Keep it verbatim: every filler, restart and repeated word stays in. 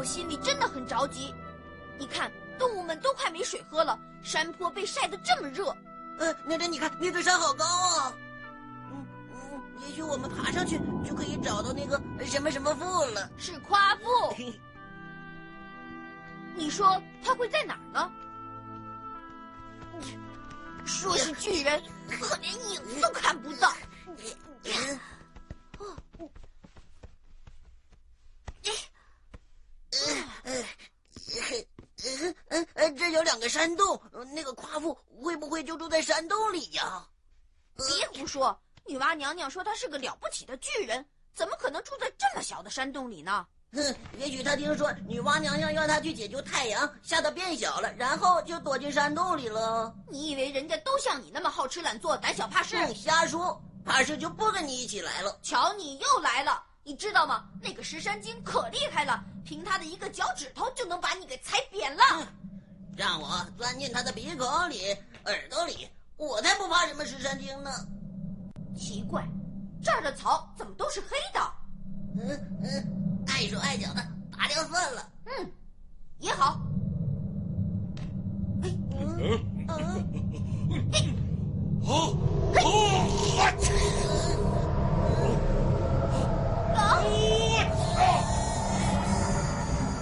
我心里真的很着急。你看，动物们都快没水喝了，山坡被晒得这么热。 呃，奶奶，你看那座山好高啊！嗯嗯，也许我们爬上去就可以找到那个什么什么父了。 是夸父。你说他会在哪儿呢？说是巨人，可连影子都看不到。 呃呃，这有两个山洞，那个夸父会不会就住在山洞里呀？ 别胡说！女娲娘娘说他是个了不起的巨人，怎么可能住在这么小的山洞里呢？ 哼，也许他听说女娲娘娘让他去解救太阳，吓得变小了，然后就躲进山洞里了。 你以为人家都像你那么好吃懒做、胆小怕事？ 嗯，瞎说！怕事就不跟你一起来了。 瞧，你又来了！你知道吗？那个石山精可厉害了，凭他的一个脚趾头就能把你给踩扁了。 嗯，让我钻进他的鼻孔里、耳朵里，我才不怕什么石山精呢。 奇怪，这儿的草怎么都是黑的？ 嗯嗯，碍手碍脚的，拔掉算了。 嗯，也好。 哎嗯嗯， 嘿，